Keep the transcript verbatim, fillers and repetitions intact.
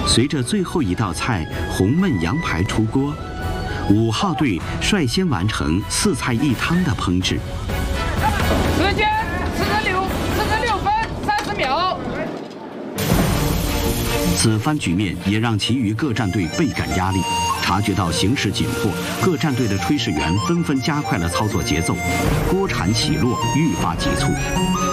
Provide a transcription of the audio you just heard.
随着最后一道菜红焖羊排出锅，五号队率先完成四菜一汤的烹制。 时间四十六四十六分三十秒。 此番局面也让其余各战队倍感压力。察觉到形势紧迫，各战队的炊事员纷纷加快了操作节奏，锅铲起落愈发急促。